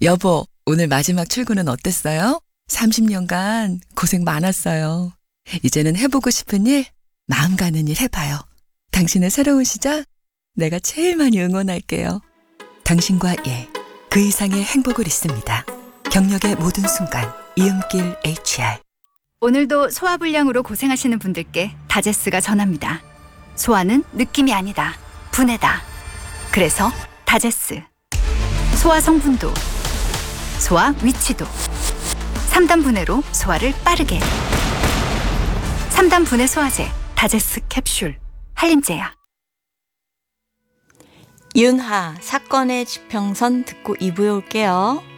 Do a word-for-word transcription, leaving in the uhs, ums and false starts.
여보, 오늘 마지막 출근은 어땠어요? 삼십 년간 고생 많았어요. 이제는 해보고 싶은 일, 마음 가는 일 해봐요. 당신의 새로운 시작, 내가 제일 많이 응원할게요. 당신과 일, 그 이상의 행복을 있습니다. 경력의 모든 순간, 이음길 에이치알. 오늘도 소화불량으로 고생하시는 분들께 다제스가 전합니다. 소화는 느낌이 아니다. 분해다. 그래서 다제스. 소화 성분도, 소화 위치도, 삼 단 분해로 소화를 빠르게. 삼 단 분해 소화제 다제스 캡슐. 한림제야. 윤하 사건의 지평선 듣고 이 부에 올게요.